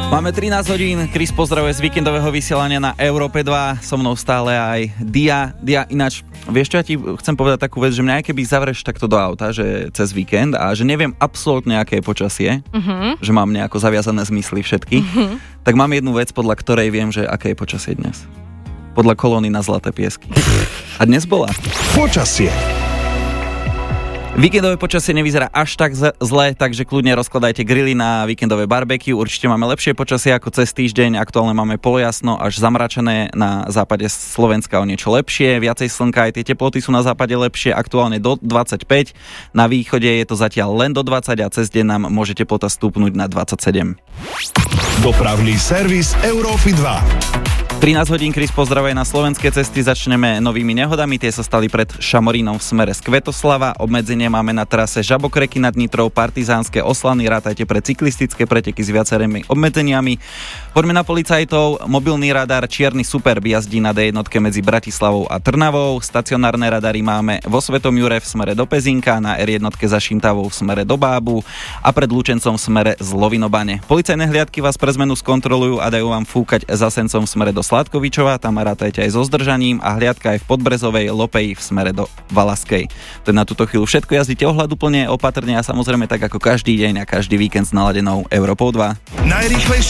Máme 13 hodín, Chris pozdravuje z víkendového vysielania na Európe 2, so mnou stále aj Dia. Dia, ináč, vieš čo, ja ti chcem povedať takú vec, že mňa aj keby zavreš takto do auta, že cez víkend a že neviem absolútne, aké je počasie, že mám nejako zaviazané zmysly všetky, tak mám jednu vec, podľa ktorej viem, že aké je počasie dnes. Podľa kolóny na Zlaté piesky. A dnes bola. Počasie. Víkendové počasie nevyzerá až tak zle, takže kľudne rozkladajte grily na víkendové barbecue. Určite máme lepšie počasie ako cez týždeň. Aktuálne máme polojasno až zamračené, na západe Slovenska o niečo lepšie. Viacej slnka, aj tie teploty sú na západe lepšie, aktuálne do 25. Na východe je to zatiaľ len do 20 a cez deň nám môže teplota stúpnuť na 27. Dopravný servis Európy 2. 13 hodín, Chris pozdravuje na slovenské cesty. Začneme novými nehodami. Tie sa stali pred Šamorínom v smere z Kvetoslava. Obmedzenie máme na trase Žabokreky nad Nitrou, Partizánske, Oslany. Rátajte pre cyklistické preteky s viacerými obmedzeniami. Poďme na policajtov. Mobilný radar Čierny Superb jazdí na D1 medzi Bratislavou a Trnavou. Stacionárne radary máme vo Svetom Jure v smere do Pezinka, na R1 za Šintavou v smere do Bábu a pred Lučencom v smere z Lovinobane. Policajné hliadky vás pre zmenu skontrolujú a dajú vám fúkať za Sencom v smere do Sladkovičova, tam rátajte aj so zdržaním a hliadka aj v Podbrezovej Lopeji v smere do Valaskej. To je na túto chvíľu všetko, jazdite ohľaduplne, opatrne a samozrejme tak ako každý deň a každý víkend s naladenou Európou 2.